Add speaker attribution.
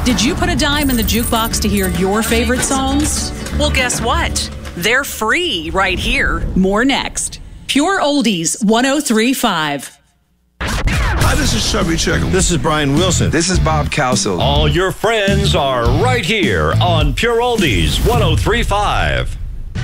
Speaker 1: Did you put a dime in the jukebox to hear your favorite songs? Well, guess what? They're free right here. More next. Pure Oldies 103.5.
Speaker 2: Hi, this is Chubby Checker.
Speaker 3: This is Brian Wilson.
Speaker 4: This is Bob Cowsill.
Speaker 5: All your friends are right here on Pure Oldies 103.5.